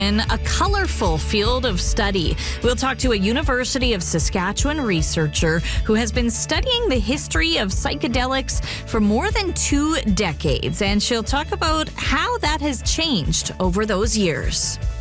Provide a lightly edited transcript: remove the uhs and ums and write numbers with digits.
In a colorful field of study, we'll talk to a University of Saskatchewan researcher who has been studying the history of psychedelics for more than 2 decades, and she'll talk about how that has changed over those years.